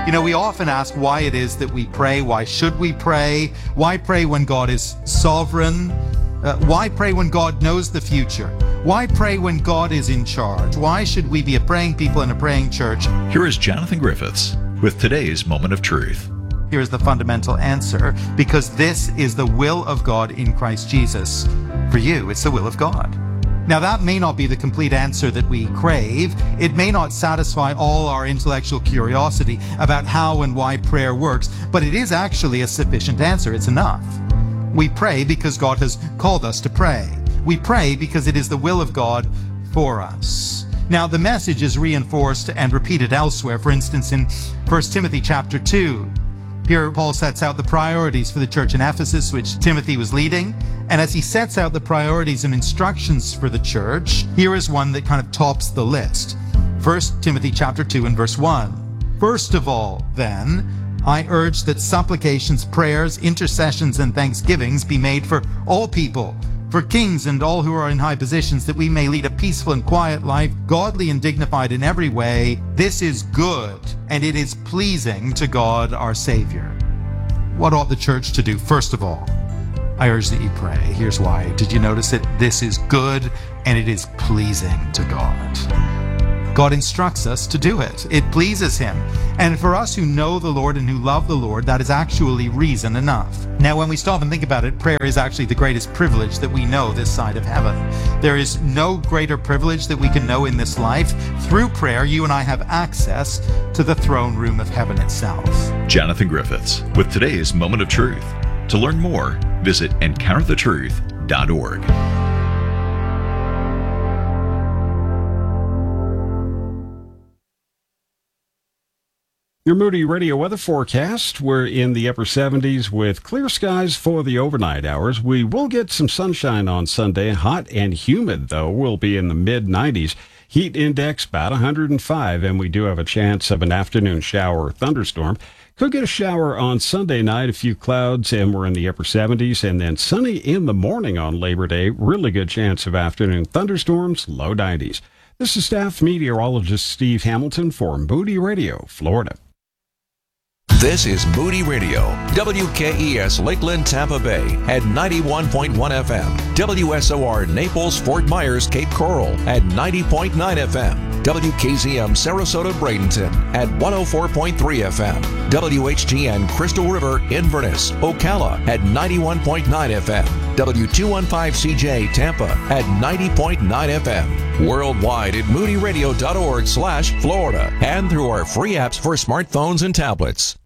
You know, we often ask why it is that we pray. Why should we pray? Why pray when God is sovereign? Why pray when God knows the future? Why pray when God is in charge? Why should we be a praying people and a praying church? Here is Jonathan Griffiths with today's Moment of Truth. Here's the fundamental answer, because this is the will of God in Christ Jesus. For you, it's the will of God. Now, that may not be the complete answer that we crave. It may not satisfy all our intellectual curiosity about how and why prayer works, but it is actually a sufficient answer. It's enough. We pray because God has called us to pray. We pray because it is the will of God for us. Now, the message is reinforced and repeated elsewhere. For instance, in 1 Timothy chapter 2, here Paul sets out the priorities for the church in Ephesus, which Timothy was leading. And as he sets out the priorities and instructions for the church, here is one that kind of tops the list. 1 Timothy chapter 2 and verse 1. First of all, then, I urge that supplications, prayers, intercessions, and thanksgivings be made for all people, for kings and all who are in high positions, that we may lead a peaceful and quiet life, godly and dignified in every way. This is good, and it is pleasing to God our Savior. What ought the church to do? First of all, I urge that you pray. Here's why. Did you notice it? This is good, and it is pleasing to God. God instructs us to do it. It pleases Him. And for us who know the Lord and who love the Lord, that is actually reason enough. Now, when we stop and think about it, prayer is actually the greatest privilege that we know this side of heaven. There is no greater privilege that we can know in this life. Through prayer, you and I have access to the throne room of heaven itself. Jonathan Griffiths with today's Moment of Truth. To learn more, visit EncounterTheTruth.org. Your Moody Radio weather forecast. We're in the upper 70s with clear skies for the overnight hours. We will get some sunshine on Sunday. Hot and humid, though. We'll be in the mid-90s. Heat index about 105, and we do have a chance of an afternoon shower or thunderstorm. Could get a shower on Sunday night, a few clouds, and we're in the upper 70s. And then sunny in the morning on Labor Day. Really good chance of afternoon thunderstorms, low 90s. This is staff meteorologist Steve Hamilton for Moody Radio, Florida. This is Moody Radio, WKES Lakeland, Tampa Bay at 91.1 FM, WSOR Naples, Fort Myers, Cape Coral at 90.9 FM, WKZM Sarasota, Bradenton at 104.3 FM, WHGN Crystal River, Inverness, Ocala at 91.9 FM, W215CJ Tampa at 90.9 FM, worldwide at moodyradio.org/Florida, and through our free apps for smartphones and tablets.